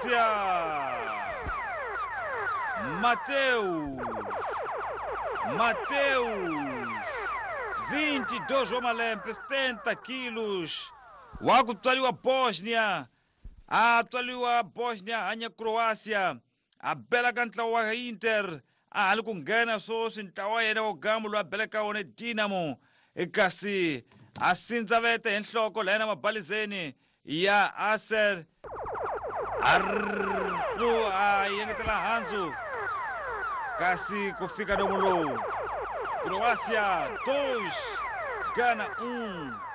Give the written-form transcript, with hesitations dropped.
Croácia. Mateus 22 Romalempe 70 quilos. Wakutwaliwa Bosnia. Atwaliwa Bosnia anya Croácia. Abela kantla wa Inter. Alikungena so sintawa yena ogamulo abeleka one Dinamo. Ikasi asinza vete enhloko lena mabhalizeni ya Aser Artu yengetela hanzu kasi kufika domulo. Croácia 2 Ghana 1.